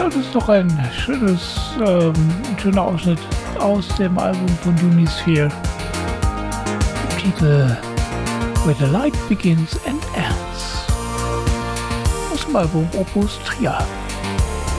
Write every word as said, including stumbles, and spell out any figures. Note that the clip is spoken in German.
das ist doch ein schönes, ähm, ein schöner Ausschnitt aus dem Album von Unisphere. Der Titel Where the Light Begins and Ends. Aus dem Album Opus Tria.